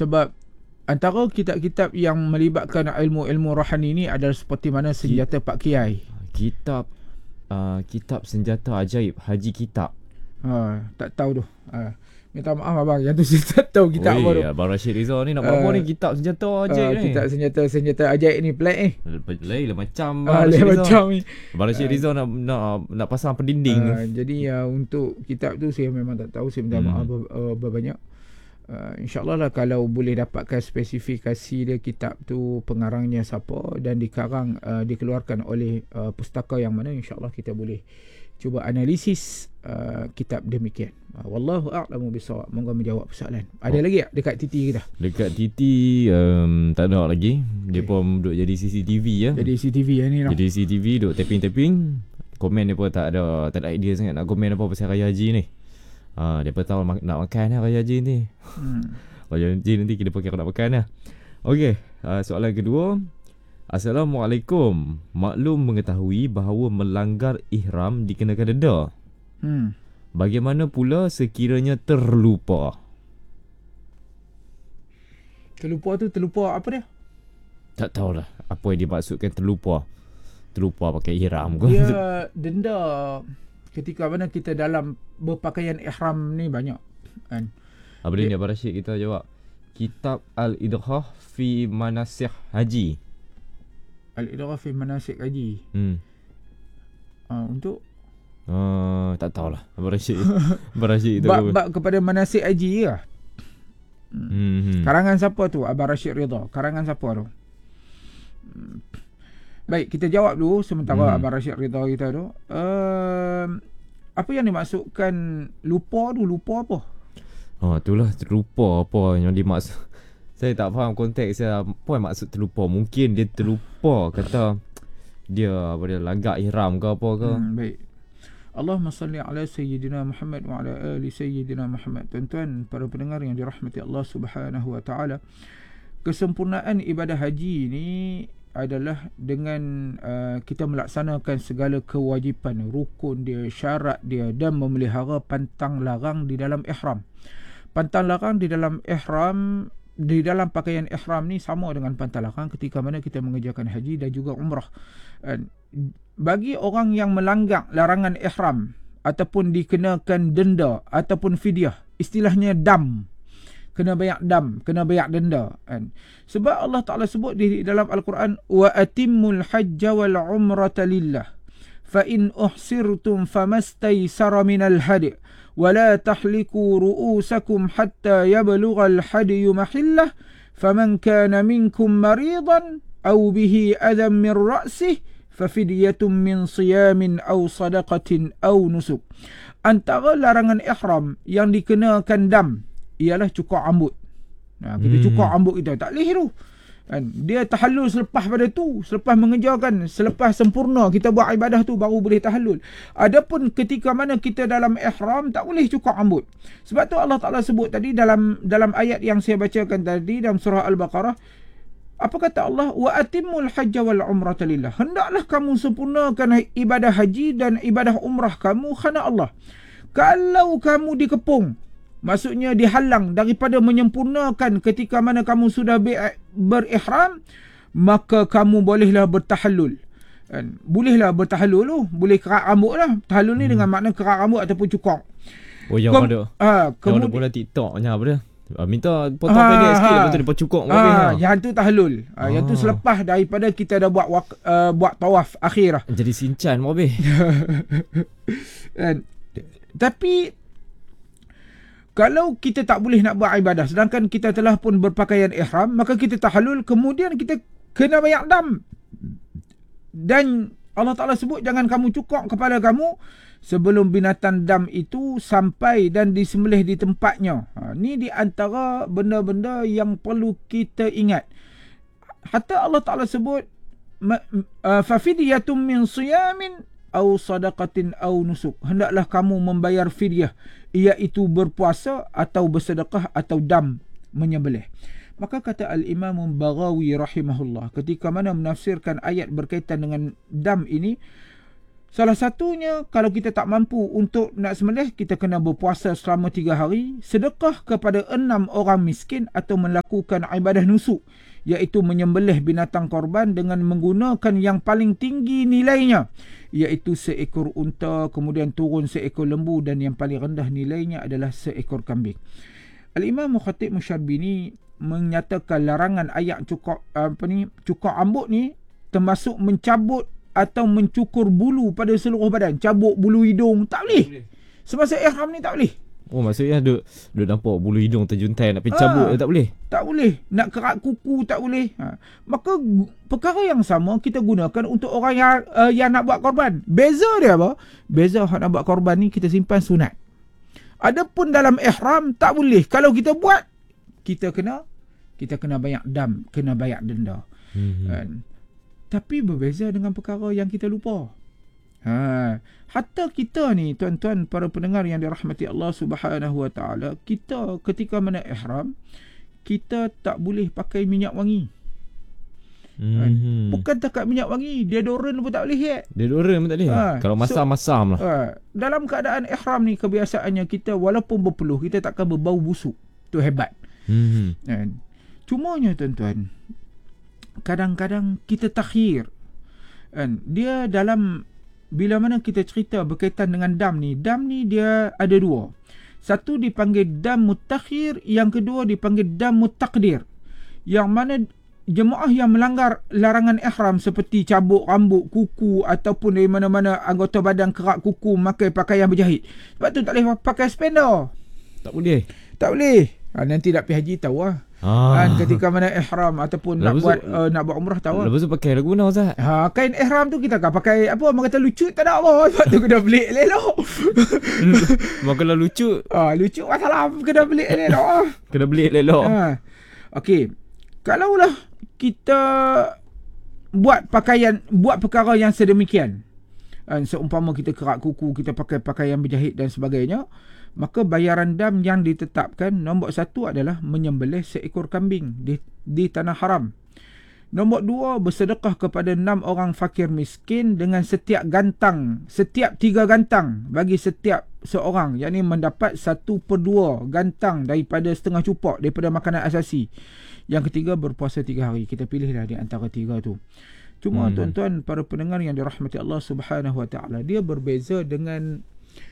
Sebab antara kitab-kitab yang melibatkan ilmu-ilmu rohani ni adalah seperti mana senjata Pak Kiai. Kitab senjata ajaib Haji Kitab. Tak tahu tu. Minta maaf abang, yang tu saya tak tahu kitab apa tu. Abang Rashid Rizal ni nak buat ni kitab senjata ajaib ni. Kitab senjata ajaib ni pelik ni. Lain macam Abang Rashid Rizal. Macam ni. Abang Rashid Rizal nak pasang pendinding tu. Jadi untuk kitab tu saya memang tak tahu, saya minta maaf berbanyak. InsyaAllah lah kalau boleh dapatkan spesifikasi dia kitab tu, pengarangnya siapa dan dikeluarkan oleh pustaka yang mana, insyaAllah kita boleh cuba analisis kitab demikian. Wallahu a'lamu bisawab. Moga menjawab persoalan. Ada lagi tak dekat Titi kita? Dekat Titi tak ada lagi. Dia pun duduk jadi CCTV ya. Jadi CCTV ni lah. Jadi CCTV duduk tapping. Komen dia pun tak ada idea sangat nak komen apa pasal Raya Haji ni. Dia pun tahu nak makan lah Raya Haji ni. Raya Haji nanti kita pun kira nak makan lah. Okey, soalan kedua. Assalamualaikum. Maklum mengetahui bahawa melanggar ihram dikenakan denda. Bagaimana pula sekiranya terlupa? Terlupa apa dia? Tak tahulah apa yang dimaksudkan terlupa. Terlupa pakai ihram ke? Dia denda ketika mana kita dalam berpakaian ihram ni banyak kan. Apa dia ni Abang Rashid kita jawab. Kitab Al-Idghah fi Manasik Haji. Al-Idghah fi Manasik Haji. Untuk tak tahulah Abang Rashid. Abang Rashid bab kepada manasik haji lah. Karangan siapa tu? Abang Rashid Ridha. Karangan siapa tu? Baik, kita jawab dulu sementara Abang Rashid Ridha kita tu. Apa yang dimaksudkan lupa tu? Lupa apa? Itulah terlupa apa yang dimaksud. Saya tak faham konteks dia. Apa yang maksud terlupa? Mungkin dia terlupa kata dia langgar ihram ke apa ke. Baik. Allahumma salli ala Sayyidina Muhammad wa ala ali Sayyidina Muhammad. Tuan-tuan, para pendengar yang dirahmati Allah Subhanahu wa taala, kesempurnaan ibadah haji ni adalah dengan kita melaksanakan segala kewajipan, rukun dia, syarat dia dan memelihara pantang larang di dalam ihram. Pantang larang di dalam ihram, di dalam pakaian ihram ni sama dengan pantang larang ketika mana kita mengerjakan haji dan juga umrah. Bagi orang yang melanggar larangan ihram ataupun dikenakan denda ataupun fidyah, istilahnya dam, kena bayar dam, kena bayar denda kan. Sebab Allah Ta'ala sebut di dalam Al-Quran, wa atimmul hajja wal umrata lillah fa in uhsirtum famastaysara minal hadi wa la tahliku ru'usakum hatta yablughal hadiyu mahillah faman kana minkum maridan aw bihi adam min ra'sih fafidyatun min siyamin aw sadaqatin aw nusuk. Antara larangan ihram yang dikenakan dam ialah cukur rambut. Kita cukur rambut kita, tak boleh tu kan. Dia tahallul selepas pada tu, selepas mengerjakan, selepas sempurna kita buat ibadah tu baru boleh tahallul. Adapun ketika mana kita dalam ihram tak boleh cukur rambut. Sebab tu Allah Ta'ala sebut tadi dalam ayat yang saya bacakan tadi dalam surah Al-Baqarah, apa kata Allah? Wa atimmul hajja wal umrata lillah. Hendaklah kamu sempurnakan ibadah haji dan ibadah umrah kamu kerana Allah. Kalau kamu dikepung, maksudnya dihalang daripada menyempurnakan ketika mana kamu sudah berihram, maka kamu bolehlah bertahallul. Bolehlah bertahallul tu, boleh kerak rambut lah. Tahallul ni dengan makna kerak rambut ataupun cukur. Yang ada bola TikToknya apa dia? Minta potong pendek sikit, lepas tu dia cukur. Yang tu tahallul. Yang tu selepas daripada kita dah buat tawaf akhir lah. Jadi sincan mobil. Tapi kalau kita tak boleh nak buat ibadah sedangkan kita telah pun berpakaian ihram, maka kita tahallul, kemudian kita kena bayar dam. Dan Allah Ta'ala sebut jangan kamu cukur kepala kamu sebelum binatang dam itu sampai dan disembelih di tempatnya. Ni di antara benda-benda yang perlu kita ingat. Hatta Allah Ta'ala sebut fafidyatun min siyamin aw sadaqatin aw nusuk. Hendaklah kamu membayar fidyah, iaitu berpuasa atau bersedekah atau dam, menyembelih. Maka kata Al-Imam Baghawi rahimahullah ketika mana menafsirkan ayat berkaitan dengan dam ini, Salah satunya, kalau kita tak mampu untuk nak sembelih, kita kena berpuasa selama 3 hari, sedekah kepada 6 orang miskin atau melakukan ibadah nusuk, iaitu menyembelih binatang korban dengan menggunakan yang paling tinggi nilainya, iaitu seekor unta, kemudian turun seekor lembu, dan yang paling rendah nilainya adalah seekor kambing. Al-Imam Khatib Musyarbini menyatakan larangan ayat cukur rambut ni termasuk mencabut atau mencukur bulu pada seluruh badan. Cabut bulu hidung tak boleh. Semasa ihram ni tak boleh. Oh, maksudnya duk nampak bulu hidung terjuntai, nak pergi cabut tak boleh? Tak boleh. Nak kerat kuku tak boleh. Maka perkara yang sama kita gunakan untuk orang yang nak buat korban. Beza dia apa? Beza nak buat korban ni kita simpan sunat. Adapun dalam ihram tak boleh. Kalau kita buat, kita kena bayar dam, kena bayar denda. Tapi berbeza dengan perkara yang kita lupa. Hatta kita ni, tuan-tuan para pendengar yang dirahmati Allah Subhanahu Wa Taala, kita ketika mana ihram, kita tak boleh pakai minyak wangi. Bukan takat minyak wangi, deodorant pun tak boleh. Deodorant pun tak boleh. Kalau masam-masam lah. Dalam keadaan ihram ni, kebiasaannya kita walaupun berpeluh, kita takkan berbau busuk. Tu hebat. Cumanya tuan-tuan, kadang-kadang kita takhir. Dia dalam, bila mana kita cerita berkaitan dengan dam ni dia ada dua. Satu dipanggil dam mutakhir, yang kedua dipanggil dam mutaqdir. Yang mana jemaah yang melanggar larangan ihram seperti cabuk rambut, kuku, ataupun dari mana-mana anggota badan kerak kuku, memakai pakaian berjahit. Sebab tu tak boleh pakai spender. Tak boleh. Nanti nak pergi haji tahu lah. Ketika mana ihram ataupun nak buat umrah tahu. Lepas tu pakai lagu guna Ustaz. Kain ihram tu kita akan pakai apa, orang kata lucu tak ada apa. Sebab tu kena belik elok. Kalau lucu lucu masalah, kena belik elok. Kena belik elok. Okey. Kalaulah kita buat perkara yang sedemikian, seumpama kita kerak kuku, kita pakai pakaian berjahit dan sebagainya, maka bayaran dam yang ditetapkan, nombor 1 adalah menyembelih seekor kambing di tanah haram. Nombor 2, bersedekah kepada 6 orang fakir miskin dengan setiap 3 gantang bagi setiap seorang, yakni mendapat 1/2 gantang daripada setengah cupak daripada makanan asasi. Yang ketiga, berpuasa 3 hari. Kita pilihlah di antara 3 tu. Cuma tuan-tuan para pendengar yang dirahmati Allah Subhanahu Wa Taala, dia berbeza dengan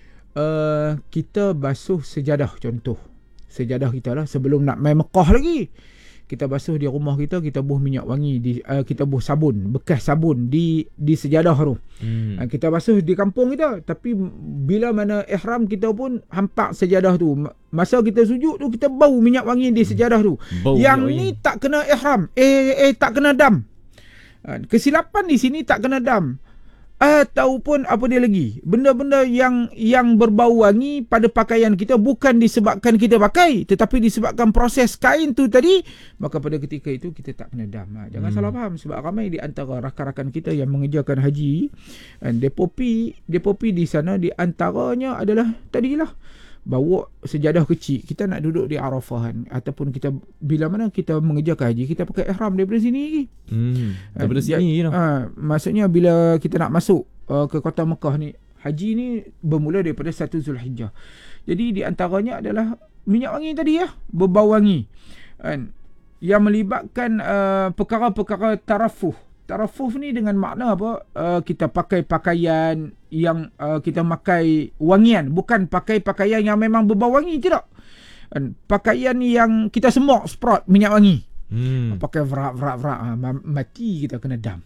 kita basuh sejadah. Contoh sejadah kita lah, sebelum nak main Mekah lagi, kita basuh di rumah kita, kita buh minyak wangi, kita buh sabun, bekas sabun di sejadah tu. Kita basuh di kampung kita, tapi bila mana ihram kita pun hampak sejadah tu. Masa kita sujud tu, kita bau minyak wangi di sejadah tu. Yang ni tak kena ihram, tak kena dam. Kesilapan di sini tak kena dam. Ataupun apa dia lagi, benda-benda yang berbau wangi pada pakaian kita, bukan disebabkan kita pakai, tetapi disebabkan proses kain tu tadi, maka pada ketika itu kita tak kena dam. Jangan salah faham, sebab ramai di antara rakan-rakan kita yang mengerjakan haji, depo pi di sana, di antaranya adalah tadilah bawa sejadah kecil. Kita nak duduk di Arafah ataupun kita bila mana kita mengerjakan haji, kita pakai ihram daripada sini lagi. Daripada sini maksudnya bila kita nak masuk ke kota Mekah ni, haji ni bermula daripada 1 Zulhijjah. Jadi di antaranya adalah minyak wangi tadi berbau wangi, yang melibatkan perkara-perkara tarafuh. Tarafuh ni dengan makna apa? Kita pakai pakaian yang kita pakai wangian, bukan pakai pakaian yang memang berbau wangi, tidak. Pakaian yang kita semok sprot minyak wangi. Pakai vrak mati kita kena dam.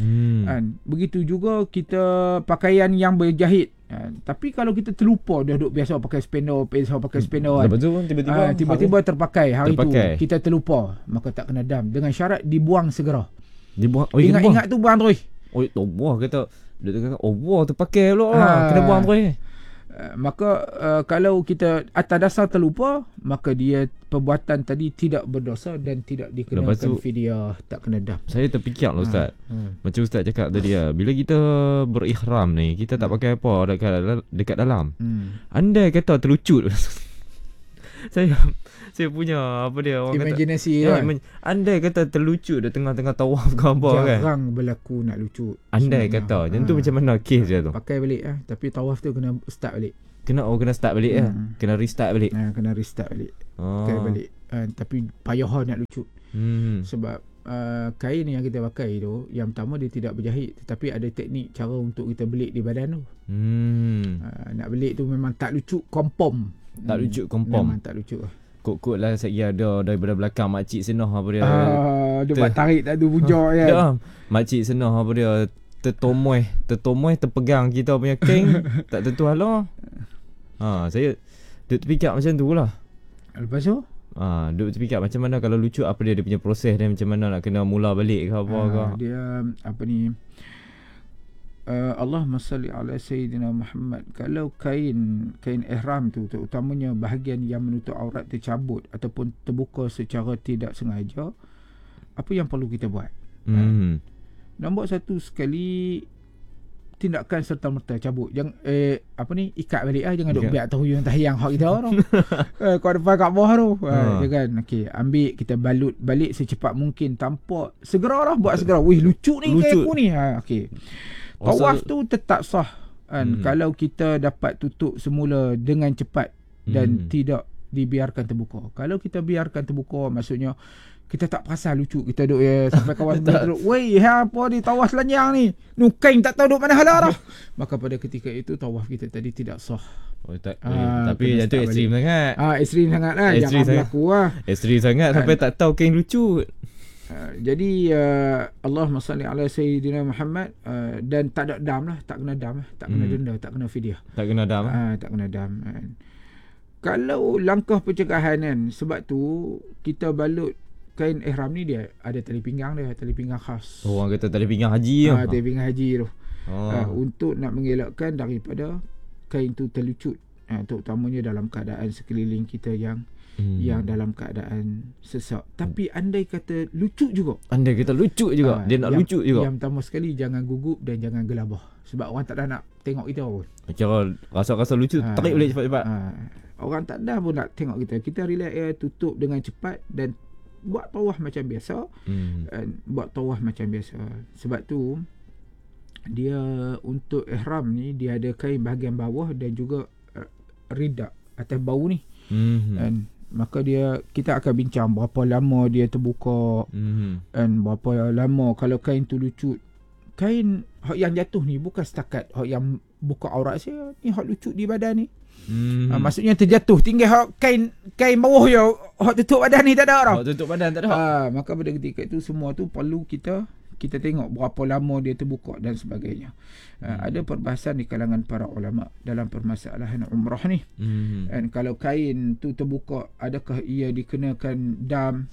Begitu juga kita pakaian yang berjahit. Tapi kalau kita terlupa, dah duduk biasa pakai spender, lepas tu tiba-tiba terpakai hari tu, kita terlupa, maka tak kena dam, dengan syarat dibuang segera. Ingat tu buang terus. Buang kata buang terpakai pula kena buang terus. Maka kalau kita atas dasar terlupa, maka dia perbuatan tadi tidak berdosa dan tidak dikenakan fidyah, tak kena dam. Saya terfikir lah Ustaz, macam Ustaz cakap tadi bila kita berihram ni, kita tak pakai apa dekat dalam. Andai kata terlucut saya punya apa dia orang imaginasi kata, kan. andai kata terlucut di tengah-tengah tawaf ke apa kan. Jarang berlaku nak lucut. Andai kata macam tu macam mana kes dia tu. Pakai balik tapi tawaf tu kena start balik. Kena start balik kena restart balik. Kena restart balik. Pakai balik. Tapi payah nak lucut. Sebab kain yang kita pakai tu, yang pertama dia tidak berjahit, tetapi ada teknik cara untuk kita belik di badan tu. Nak belik tu memang tak lucut kompom. Memang tak lucut lah. Kok lah saya ada daripada belakang makcik senah apa dia. Dia buat tarik tak tu bujak kan. Dah. Makcik senah apa dia tertomoy terpegang kita punya keng tak tentu halah. Saya duk terfikir macam tu lah. Lepas tu duk terfikir macam mana kalau lucu apa dia punya proses dia, macam mana nak kena mula balik ke apa ke. Dia apa ni, Allahumma salli ala sayyidina Muhammad. Kalau kain ihram tu terutamanya bahagian yang menutup aurat tercabut ataupun terbuka secara tidak sengaja, apa yang perlu kita buat? Nombor satu sekali, tindakan serta-merta cabut. Jangan ikat balik jangan duk biar tahu yang tahyang hak kita tu. Kau depan kat bawah tu. Jangan. Okey, ambil kita balut balik secepat mungkin tanpa segeralah buat segera. Wih, lucu ni kayak aku ni. Okey. Tawaf tu tetap sah kan kalau kita dapat tutup semula dengan cepat dan tidak dibiarkan terbuka. Kalau kita biarkan terbuka, maksudnya kita tak perasan lucu, kita duduk sampai kawan duduk, weh apa ni tawaf selanjang ni, nukain tak tahu duduk mana hala dah. Maka pada ketika itu tawaf kita tadi tidak sah. Tapi yang tu ekstrim sangat. Ekstrim sangat lah. Jangan berlaku lah. Ekstrim sangat sampai tak tahu kain lucu. Jadi Allahumma salli ala sayyidina Muhammad. Dan tak ada dam lah, tak kena dam lah, tak kena denda, tak kena fidyah. Tak kena dam. Tak kena dam. Kalau langkah pencegahan kan, sebab tu kita balut kain ihram ni, dia ada tali pinggang khas. Orang kata tali pinggang haji tali pinggang haji tu. Untuk nak mengelakkan daripada kain tu terlucut, terutamanya dalam keadaan sekeliling kita yang dalam keadaan sesak. Tapi andai kata lucu juga, dia nak lucu juga. Yang pertama sekali, jangan gugup dan jangan gelabah, sebab orang tak dah nak tengok kita pun. Cara rasa lucu, tarik balik cepat-cepat. Orang tak dah pun nak tengok kita. Kita relax tutup dengan cepat dan buat tawaf macam biasa. Sebab tu dia untuk ihram ni, dia ada kain bahagian bawah dan juga rida atas bau ni. Dan maka kita akan bincang berapa lama dia terbuka dan berapa lama kalau kain tu lucut. Kain hak yang jatuh ni bukan setakat hak yang buka aurat saya ni, hak lucut di badan ni. Maksudnya terjatuh tinggal hak kain bawah je, hak tutup badan ni tak ada dah. Hak tutup badan tak ada. Maka pada ketika itu semua tu perlu kita tengok berapa lama dia terbuka dan sebagainya. Ada perbahasan di kalangan para ulama dalam permasalahan umrah ni. Dan kalau kain tu terbuka, adakah ia dikenakan dam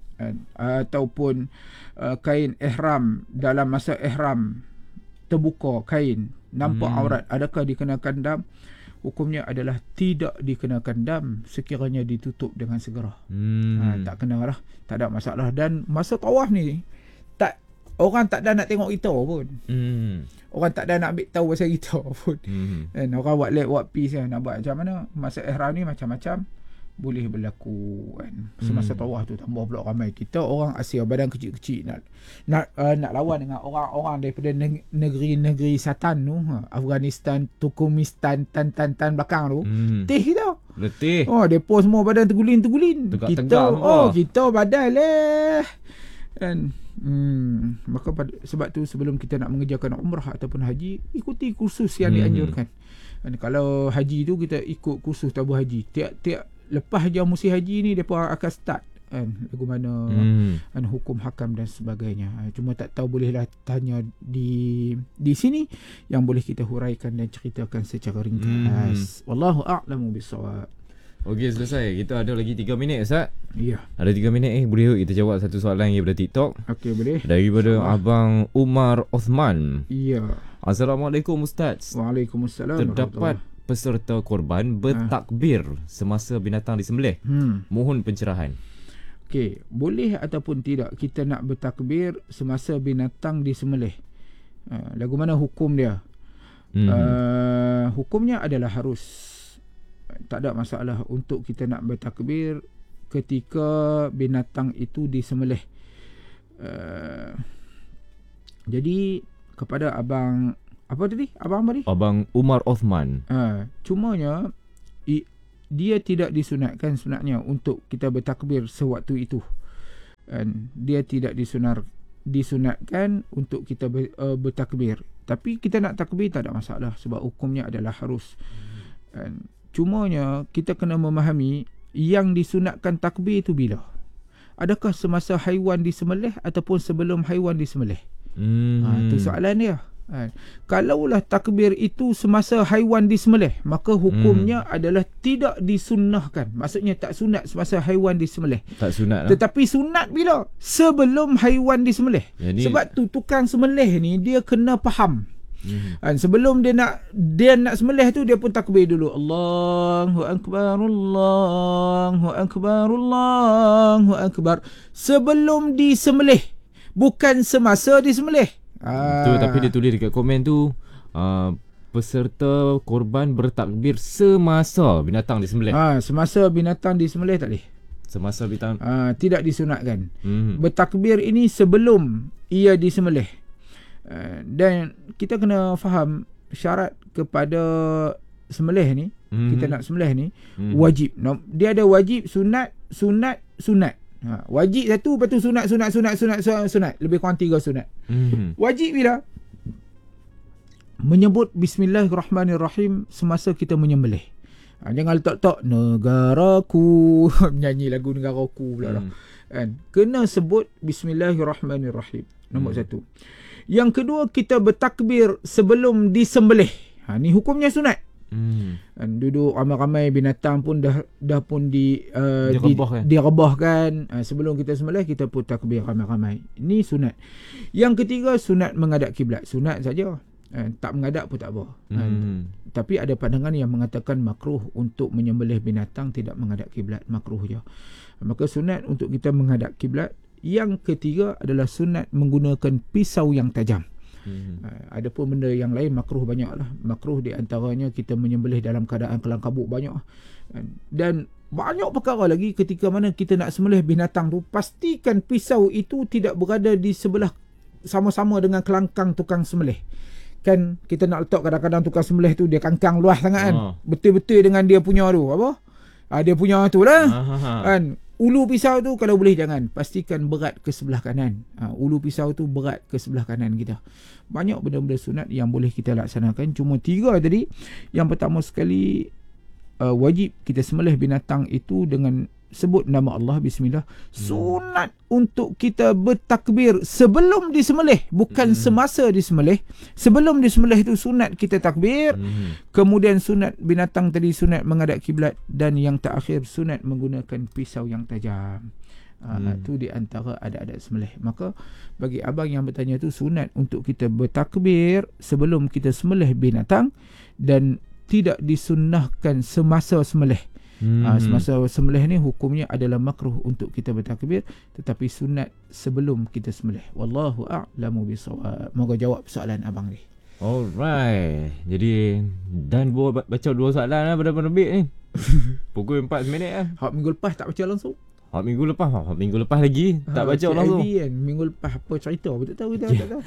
ataupun kain ihram dalam masa ihram terbuka kain nampak aurat, adakah dikenakan dam? Hukumnya adalah tidak dikenakan dam sekiranya ditutup dengan segera. Tak kena lah, tak ada masalah. Dan masa tawaf ni orang tak ada nak tengok kita pun. Orang tak ada nak ambil tahu pasal kita pun. Dan orang buat leg, buat peace kan, nak buat macam mana. Masa ihram ni macam-macam boleh berlaku kan. Semasa tawaf tu tambah pula ramai. Kita orang Asia badan kecil-kecil nak lawan dengan orang-orang daripada negeri-negeri Satan tu, Afghanistan, Turkmenistan, tan belakang tu. Teh kita. Letih. Depa semua badan tergulin. Kita badan leh. Dan maka sebab tu sebelum kita nak mengerjakan umrah ataupun haji, ikuti kursus yang dianjurkan. Dan kalau haji tu kita ikut kursus tabung haji. Tiap lepas je musim haji ni depa akan start kan, lagu mana hukum hakam dan sebagainya. Cuma tak tahu, bolehlah tanya di sini yang boleh kita huraikan dan ceritakan secara ringkas. Wallahu a'lamu bissawab. Okey, selesai. Kita ada lagi 3 minit, Ustaz. Ya. Ada 3 minit boleh kita jawab satu soalan lagi daripada TikTok. Okey, boleh. Daripada Abang Umar Osman. Ya. Assalamualaikum Ustaz. Waalaikumsalam. Terdapat peserta korban bertakbir semasa binatang disembelih. Mohon pencerahan. Okey, boleh ataupun tidak kita nak bertakbir semasa binatang disembelih? Lagu mana hukum dia? Hukumnya adalah harus. tak ada masalah untuk kita nak bertakbir ketika binatang itu disembelih. Jadi kepada abang Abang Umar Osman. Cumanya dia tidak disunatkan sunatnya untuk kita bertakbir sewaktu itu. Dia tidak disunatkan untuk kita bertakbir. Tapi kita nak takbir tak ada masalah sebab hukumnya adalah harus. Cumanya kita kena memahami yang disunatkan takbir itu bila? Adakah semasa haiwan disembelih ataupun sebelum haiwan disembelih? Itu soalan dia. Kalaulah takbir itu semasa haiwan disembelih, maka hukumnya adalah tidak disunnahkan. Maksudnya tak sunat semasa haiwan disembelih. Tak sunat lah. Tetapi sunat bila? Sebelum haiwan disembelih. Sebab tu tukang sembelih ni dia kena faham. Sebelum dia nak sembelih tu, dia pun takbir dulu. Allahu akbar, Allahu akbar, Allahu akbar. Sebelum disembelih, bukan semasa disembelih. Tu tapi dia tulis dekat komen tu, peserta korban bertakbir semasa binatang disembelih. Semasa binatang disembelih tak boleh. Semasa binatang tidak disunatkan. Bertakbir ini sebelum ia disembelih. Dan kita kena faham syarat kepada sembelih ni, kita nak sembelih ni wajib. Dia ada wajib, sunat. Wajib satu, lepas tu sunat. Lebih kurang 3 sunat. Wajib bila? Menyebut Bismillahirrahmanirrahim semasa kita menyembelih. Jangan letak negaraku menyanyi lagu negaraku pula lah. Kena sebut Bismillahirrahmanirrahim. Nombor 1. Yang kedua, kita bertakbir sebelum disembelih. Ni hukumnya sunat. Duduk ramai-ramai binatang pun dah pun direbahkan. Sebelum kita sembelih, kita pun takbir ramai-ramai. Ini sunat. Yang ketiga, sunat menghadap kiblat. Sunat saja. Tak menghadap pun tak apa. Tapi ada pandangan yang mengatakan makruh untuk menyembelih binatang tidak menghadap kiblat. Makruh je. Maka sunat untuk kita menghadap kiblat. Yang ketiga adalah sunat menggunakan pisau yang tajam. Ada pun benda yang lain makruh banyak lah. Makruh di antaranya kita menyembelih dalam keadaan kelang kabut banyak. Dan banyak perkara lagi ketika mana kita nak sembelih binatang tu, pastikan pisau itu tidak berada di sebelah sama-sama dengan kelangkang tukang sembelih. Kan kita nak letak kadang-kadang tukang sembelih tu dia kangkang luas sangat kan. Betul-betul dengan dia punya tu apa? Dia punya tu lah. Kan ulu pisau tu kalau boleh jangan, pastikan berat ke sebelah kanan. Ulu pisau tu berat ke sebelah kanan kita. Banyak benda-benda sunat yang boleh kita laksanakan. Cuma 3 tadi. Yang pertama sekali, wajib kita sembelih binatang itu dengan sebut nama Allah, bismillah. Sunat untuk kita bertakbir sebelum disembelih, bukan semasa disembelih. Sebelum disembelih itu sunat kita takbir. Kemudian sunat binatang tadi sunat menghadap kiblat, dan yang terakhir sunat menggunakan pisau yang tajam. Itu di antara adat-adat sembelih. Maka bagi abang yang bertanya tu, sunat untuk kita bertakbir sebelum kita sembelih binatang, dan tidak disunnahkan semasa sembelih. Semasa sembelih ni hukumnya adalah makruh untuk kita bertakbir, tetapi sunat sebelum kita sembelih. Wallahu a'lamu bisawab. Moga jawab soalan abang ni. Alright. Jadi dan baca 2 soalan lah pada penerbit ni. Pukul 4 minit lah. Hak minggu lepas tak baca langsung. Minggu lepas lagi tak baca KIV langsung. Kan minggu lepas apa cerita aku tak tahu kita tak tahu.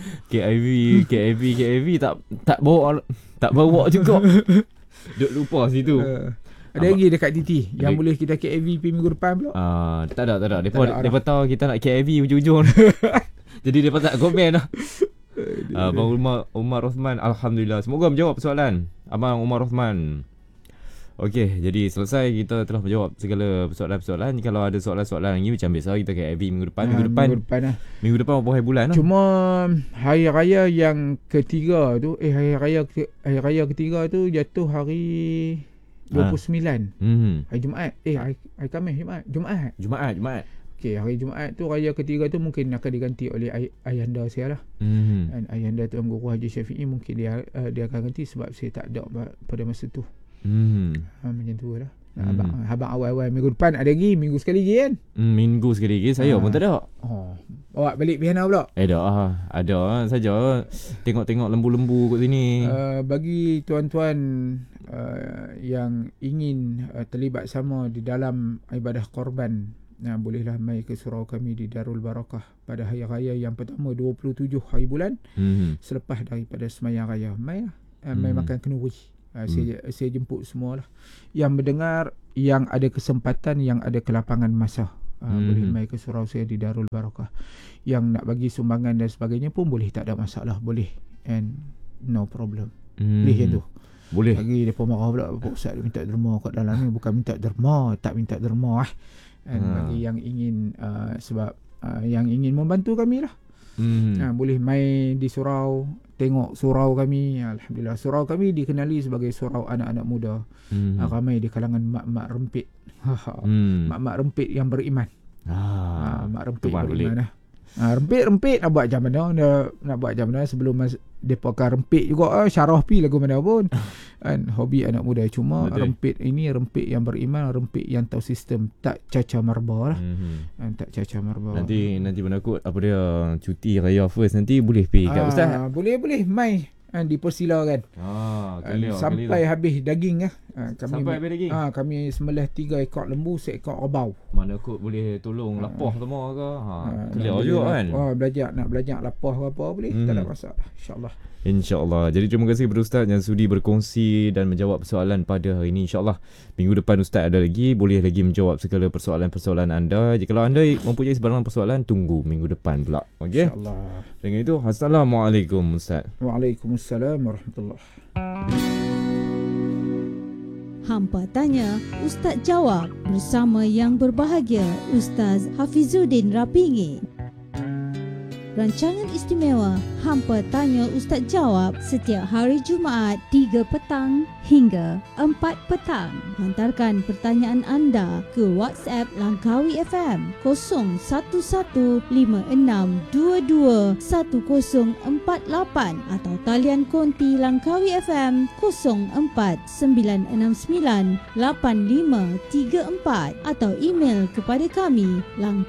KIV tak bawa juga. Duk lupa situ. Ada lagi dekat TT yang boleh kita KIV minggu depan pula. Tak ada. Depa tahu kita nak KIV hujung-hujung. Jadi depa tak komen dah. Abang Umar Osman, alhamdulillah. Semoga menjawab soalan Abang Umar Osman. Okey, jadi selesai kita telah menjawab segala persoalan-persoalan. Kalau ada soalan-soalan lagi macam biasa kita KIV minggu depan. Minggu depan berapa hari bulan lah. Cuma hari raya yang ketiga tu, hari raya ketiga tu jatuh hari 29. Hari Jumaat. Hari Khamis Jumaat. Okey, hari Jumaat tu raya ketiga tu mungkin akan diganti oleh ayahanda saya lah. Dan ayahanda Tuan Guru Haji Syafi'i mungkin dia akan ganti sebab saya tak ada pada masa tu. Macam tu lah. Abang awal-awal minggu depan ada lagi, minggu sekali lagi kan? Minggu sekali lagi saya pun tak ada. Awak balik Pihana pula? Ada saja. Tengok-tengok lembu-lembu kat sini. Bagi tuan-tuan yang ingin terlibat sama di dalam ibadah korban, bolehlah mai ke surau kami di Darul Barakah pada hari raya yang pertama 27 hari bulan selepas daripada semayang raya. Mai makan kenduri. Saya jemput semualah yang mendengar, yang ada kesempatan, yang ada kelapangan masa. Boleh mai ke surau saya di Darul Barakah. Yang nak bagi sumbangan dan sebagainya pun boleh, tak ada masalah, boleh, and no problem. Boleh yang tu. Boleh. Lagi depa marah pula, Pak Ustaz dia minta derma kat dalam ni. Bukan minta derma, tak minta derma bagi yang ingin sebab yang ingin membantu kami lah. Boleh mai di surau, tengok surau kami. Alhamdulillah, surau kami dikenali sebagai surau anak-anak muda. Ramai di kalangan mak-mak rempit. Mak-mak rempit yang beriman. Mak rempit beriman lah. Rempit nak buat macam mana, nak buat macam mana sebelum depa akan rempit juga. Syarah pi lagu mana pun kan, hobi anak muda. Cuma betul. Rempit ini rempit yang beriman, rempit yang tahu sistem, tak caca marba lah. Tak caca marba. Nanti penakut apa dia cuti raya first nanti boleh pergi kat Ustaz. Boleh mai dipersilakan. Sampai habis daging sampai habis daging. Kami sembelih 3 ekor lembu, 1 ekor kerbau. Mana kot boleh tolong lapah semua ke? Clear juga kan. Nak belajar lapah ke apa boleh, tak ada masalah, insya-Allah. InsyaAllah. Jadi terima kasih kepada Ustaz yang sudi berkongsi dan menjawab persoalan pada hari ini. InsyaAllah minggu depan Ustaz ada lagi, boleh lagi menjawab segala persoalan-persoalan anda. Jika anda mempunyai sebarang persoalan, tunggu minggu depan pula. Okey? InsyaAllah. Dengan itu, Assalamualaikum Ustaz. Waalaikumsalam warahmatullahi. Hampa tanya, Ustaz jawab bersama yang berbahagia Ustaz Hafizuddin Rapingi. Rancangan istimewa Hampa Tanya Ustaz Jawab setiap hari Jumaat 3 petang hingga 4 petang. Hantarkan pertanyaan anda ke WhatsApp Langkawi FM 011556221048 atau talian konti Langkawi FM 0496985334 atau email kepada kami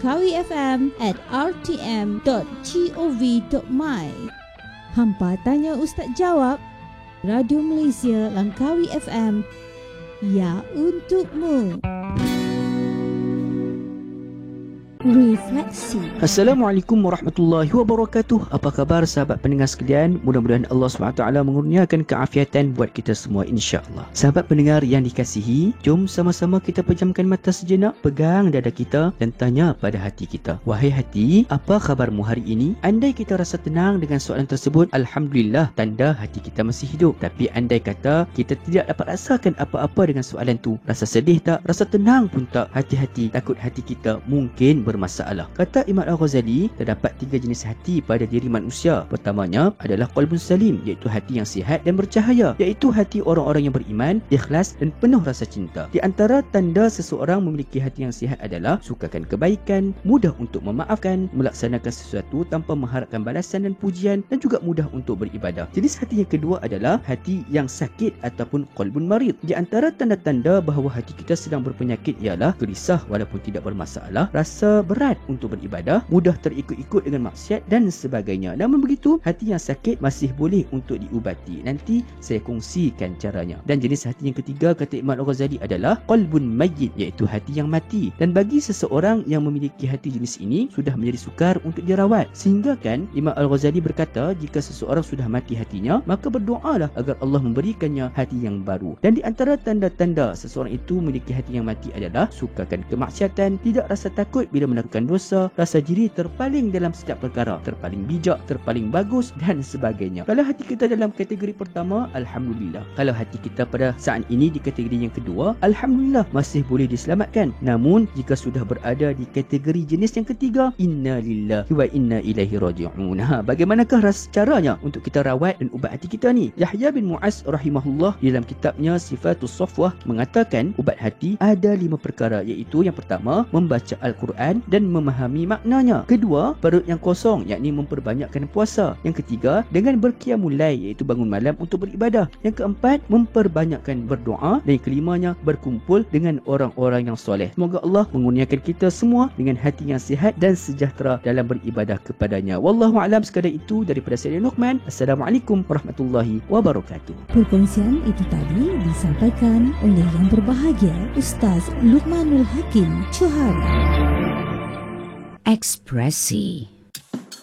langkawifm@rtm.gov.my. Hampa Tanya Ustaz Jawab, Radio Malaysia Langkawi FM, ya untukmu. Refleksi. Assalamualaikum warahmatullahi wabarakatuh. Apa khabar sahabat pendengar sekalian? Mudah-mudahan Allah SWT mengurniakan keafiatan buat kita semua, insya-Allah. Sahabat pendengar yang dikasihi, jom sama-sama kita pejamkan mata sejenak, pegang dada kita dan tanya pada hati kita. Wahai hati, apa khabarmu hari ini? Andai kita rasa tenang dengan soalan tersebut, alhamdulillah, tanda hati kita masih hidup. Tapi andai kata kita tidak dapat rasakan apa-apa dengan soalan tu, rasa sedih tak? Rasa tenang pun tak? Hati-hati, takut hati kita mungkin bermasalah. Kata Imam Al-Ghazali, terdapat 3 jenis hati pada diri manusia. Pertamanya adalah qalbun salim, iaitu hati yang sihat dan bercahaya, iaitu hati orang-orang yang beriman, ikhlas dan penuh rasa cinta. Di antara tanda seseorang memiliki hati yang sihat adalah sukakan kebaikan, mudah untuk memaafkan, melaksanakan sesuatu tanpa mengharapkan balasan dan pujian, dan juga mudah untuk beribadah. Jenis hati yang kedua adalah hati yang sakit ataupun qalbun marid. Di antara tanda-tanda bahawa hati kita sedang berpenyakit ialah gelisah walaupun tidak bermasalah, rasa berat untuk beribadah, mudah terikut-ikut dengan maksiat dan sebagainya. Namun begitu, hati yang sakit masih boleh untuk diubati. Nanti saya kongsikan caranya. Dan jenis hati yang ketiga kata Imam Al-Ghazali adalah qalbun mayyit, iaitu hati yang mati. Dan bagi seseorang yang memiliki hati jenis ini, sudah menjadi sukar untuk dirawat. Sehingga kan Imam Al-Ghazali berkata, jika seseorang sudah mati hatinya, maka berdoalah agar Allah memberikannya hati yang baru. Dan di antara tanda-tanda seseorang itu memiliki hati yang mati adalah sukakan kemaksiatan, tidak rasa takut bila melakukan dosa, rasa jiri terpaling dalam setiap perkara, terpaling bijak, terpaling bagus dan sebagainya. Kalau hati kita dalam kategori pertama, alhamdulillah. Kalau hati kita pada saat ini di kategori yang kedua, alhamdulillah, masih boleh diselamatkan. Namun jika sudah berada di kategori jenis yang ketiga, inna lillahi wa inna ilaihi raji'un. Bagaimanakah caranya untuk kita rawat dan ubat hati kita ni? Yahya bin Mu'az rahimahullah dalam kitabnya Sifatus Safwah mengatakan ubat hati ada 5 perkara, iaitu yang pertama, membaca Al-Quran Al-Quran dan memahami maknanya. Kedua, perut yang kosong, yakni memperbanyakkan puasa. Yang ketiga, dengan berqiyamul lail, iaitu bangun malam untuk beribadah. Yang keempat, memperbanyakkan berdoa. Dan yang kelimanya, berkumpul dengan orang-orang yang soleh. Semoga Allah mengurniakan kita semua dengan hati yang sihat dan sejahtera dalam beribadah kepadanya. Wallahu a'lam. Sekadar itu daripada saya Luqman. Assalamualaikum warahmatullahi wabarakatuh. Perkongsian itu tadi disampaikan oleh yang berbahagia Ustaz Luqmanul Hakim Johari. Ekspresi